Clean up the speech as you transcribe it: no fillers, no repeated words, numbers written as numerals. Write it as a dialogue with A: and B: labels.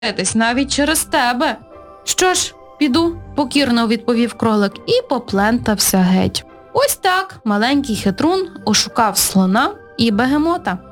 A: навіть через тебе. Що ж, піду, покірно відповів кролик і поплентався геть. Ось так маленький хитрун ошукав слона і бегемота.